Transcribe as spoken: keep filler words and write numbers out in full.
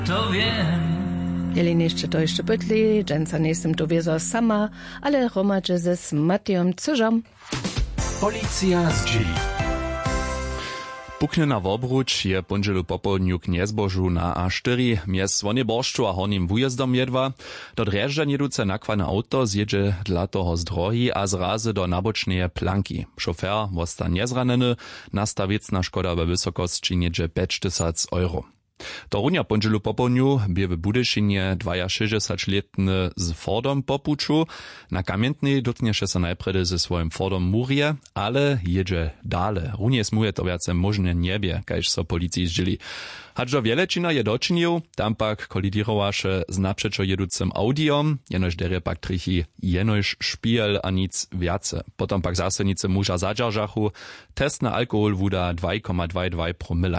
To wiem. Jelin jeszcze to jeszcze pytli, dżęca nie jestem to wiezo sama, ale romadże ze z Matejom Cyżom. Policja z dzieli. Pukne na wobruč je ponželu popoludnju k nezbožu na A štyri, mies Svoniboršću a Hornim wujezdom jedva. Do Drježdža jedúce nakwane auto zjedzie dla toho z drohi a zrazy do nabočneje planki. Šofér wosta nezraneny, nastawicna škoda we wysokości niedzie pięć tysięcy euro. To runia ponželu popoludnju bie w Budyšinie dwadzieśćletny z Fordom popuču. Na kamientnej dotknieše se najpredy ze swoim Fordom Murie, ale jedzie dale. Runie smuje to viace možne niebie, kajž so policiji zdzili. Hač do Wielečina je dočinil, tam pak kolidirowaše z naprzeczo jedúcym Audiom, jenož derje pak trichy jenož špiel a nic viace. Potom pak zase nice muža zadžaržachu, test na alkohol vuda dwa przecinek dwadzieścia dwa promila.